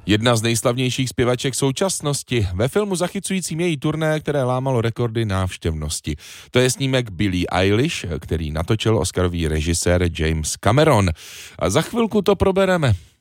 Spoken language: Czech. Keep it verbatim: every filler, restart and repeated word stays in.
Jedna z nejslavnějších zpěvaček současnosti, ve filmu zachycujícím její turné, které lámalo rekordy návštěvnosti. To je snímek Billie Eilish, který natočil oscarový režisér James Cameron. A za chvilku to probereme.